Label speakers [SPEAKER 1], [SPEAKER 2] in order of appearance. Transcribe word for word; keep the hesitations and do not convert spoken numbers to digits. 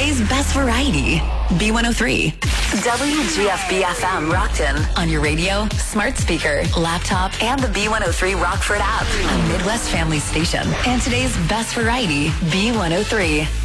[SPEAKER 1] today's best variety, B one oh three. W G F B F M Rockton on your radio, smart speaker, laptop, and the B one oh three Rockford app. A Midwest family station. And today's best variety, B one oh three.